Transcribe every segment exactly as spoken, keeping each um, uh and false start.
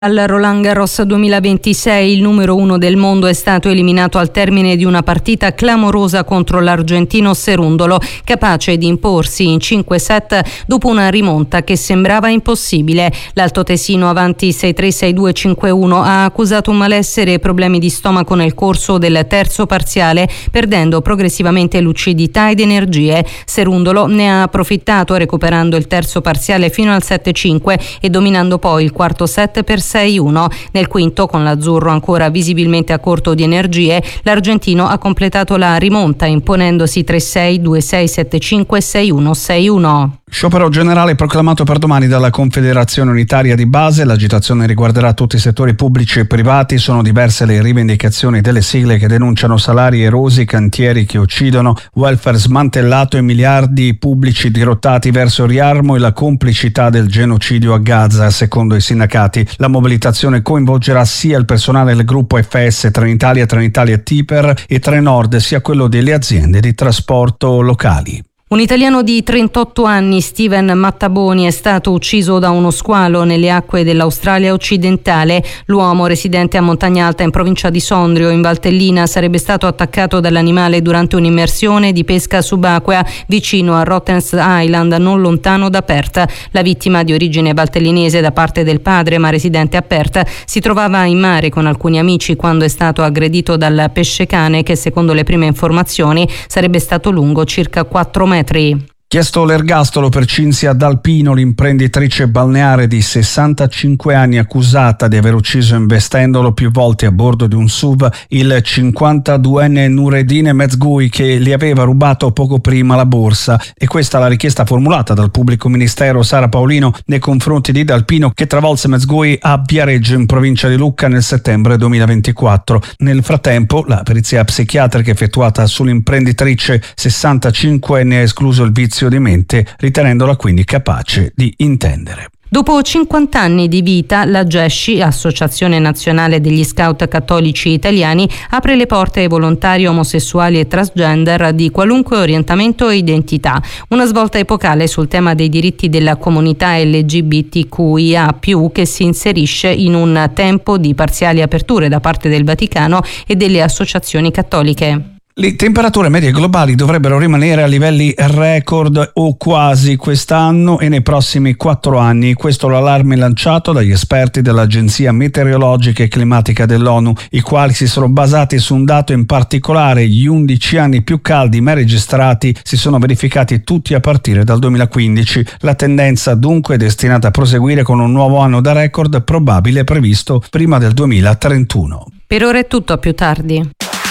Al Roland Garros duemilaventisei il numero uno del mondo è stato eliminato al termine di una partita clamorosa contro l'argentino Cerúndolo, capace di imporsi in cinque set dopo una rimonta che sembrava impossibile. L'altoatesino avanti sei tre sei due cinque uno ha accusato un malessere e problemi di stomaco nel corso del terzo parziale, perdendo progressivamente lucidità ed energie. Cerúndolo ne ha approfittato recuperando il terzo parziale fino al sette cinque e dominando poi il quarto set per sei uno. Nel quinto, con l'azzurro ancora visibilmente a corto di energie, l'argentino ha completato la rimonta imponendosi tre sei due sei sette cinque sei uno sei uno. Sciopero generale proclamato per domani dalla Confederazione Unitaria di Base. L'agitazione riguarderà tutti i settori pubblici e privati. Sono diverse le rivendicazioni delle sigle che denunciano salari erosi, cantieri che uccidono, welfare smantellato e miliardi pubblici dirottati verso il riarmo e la complicità del genocidio a Gaza. Secondo i sindacati, la mobilitazione coinvolgerà sia il personale del gruppo F S Trenitalia, Trenitalia Tiper e Trenord, sia quello delle aziende di trasporto locali. Un italiano di trentotto anni, Steven Mattaboni, è stato ucciso da uno squalo nelle acque dell'Australia occidentale. L'uomo, residente a Montagna Alta in provincia di Sondrio, in Valtellina, sarebbe stato attaccato dall'animale durante un'immersione di pesca subacquea vicino a Rottens Island, non lontano da Perth. La vittima, di origine valtellinese da parte del padre ma residente a Perth, si trovava in mare con alcuni amici quando è stato aggredito dal pescecane che, secondo le prime informazioni, sarebbe stato lungo circa quattro metri. Chiesto l'ergastolo per Cinzia D'Alpino, l'imprenditrice balneare di sessantacinque anni accusata di aver ucciso investendolo più volte a bordo di un S U V il cinquantaduenne Nureddin Mezgui che le aveva rubato poco prima la borsa. E questa è la richiesta formulata dal pubblico ministero Sara Paolino nei confronti di D'Alpino, che travolse Mezgui a Viareggio in provincia di Lucca nel settembre duemilaventiquattro. Nel frattempo la perizia psichiatrica effettuata sull'imprenditrice sessantacinquenne ha escluso il vizio di mente, ritenendola quindi capace di intendere. Dopo cinquanta anni di vita, la GESCI, Associazione Nazionale degli Scout Cattolici Italiani, apre le porte ai volontari omosessuali e transgender di qualunque orientamento e identità. Una svolta epocale sul tema dei diritti della comunità L G B T Q I A più, che si inserisce in un tempo di parziali aperture da parte del Vaticano e delle associazioni cattoliche. Le temperature medie globali dovrebbero rimanere a livelli record o quasi quest'anno e nei prossimi quattro anni. Questo è l'allarme lanciato dagli esperti dell'Agenzia Meteorologica e Climatica dell'ONU, i quali si sono basati su un dato in particolare: gli undici anni più caldi mai registrati si sono verificati tutti a partire dal duemilaquindici. La tendenza dunque è destinata a proseguire con un nuovo anno da record probabile previsto prima del duemilatrentuno. Per ora è tutto, a più tardi.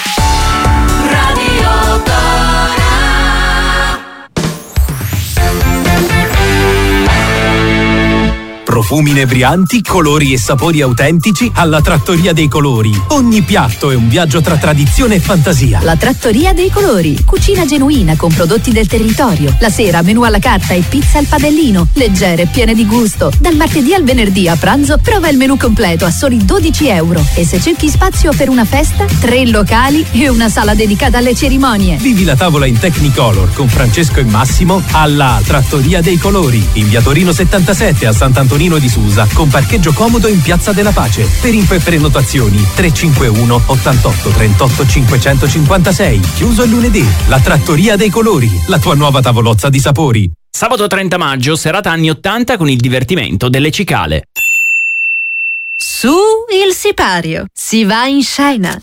Profumi inebrianti, colori e sapori autentici alla Trattoria dei Colori. Ogni piatto è un viaggio tra tradizione e fantasia. La Trattoria dei Colori. Cucina genuina con prodotti del territorio. La sera menù alla carta e pizza al padellino. Leggere e piene di gusto. Dal martedì al venerdì a pranzo prova il menù completo a soli dodici euro. E se cerchi spazio per una festa, tre locali e una sala dedicata alle cerimonie. Vivi la tavola in Technicolor con Francesco e Massimo alla Trattoria dei Colori. In via Torino settantasette a Sant'Antonino di Susa, con parcheggio comodo in Piazza della Pace. Per info e prenotazioni tre cinque uno ottantotto trentotto cinquecentocinquantasei. Chiuso il lunedì. La Trattoria dei Colori, la tua nuova tavolozza di sapori. Sabato trenta maggio, serata anni ottanta con il divertimento delle cicale. Su il sipario, si va in scena.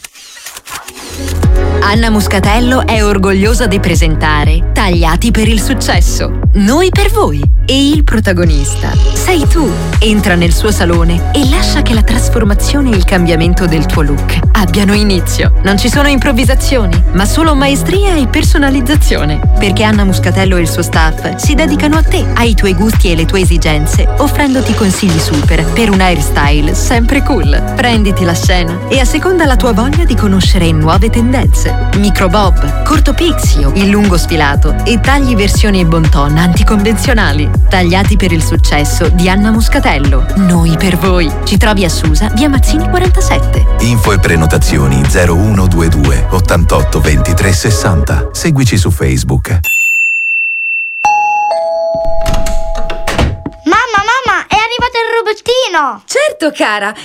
Anna Muscatello è orgogliosa di presentare Tagliati per il successo. Noi per voi. E il protagonista sei tu. Entra nel suo salone e lascia che la trasformazione e il cambiamento del tuo look abbiano inizio. Non ci sono improvvisazioni, ma solo maestria e personalizzazione. Perché Anna Muscatello e il suo staff si dedicano a te, ai tuoi gusti e le tue esigenze, offrendoti consigli super per un hairstyle sempre cool. Prenditi la scena e asseconda la tua voglia di conoscere nuove tendenze. Micro bob, corto pixie, il lungo sfilato e tagli versioni bon ton anticonvenzionali. Tagliati per il successo di Anna Muscatello. Noi per voi. Ci trovi a Susa, via Mazzini quarantasette. Info e prenotazioni zero uno due due ottantotto ventitré sessanta. Seguici su Facebook. Mamma, mamma, è arrivato il robottino! no! Certo, cara!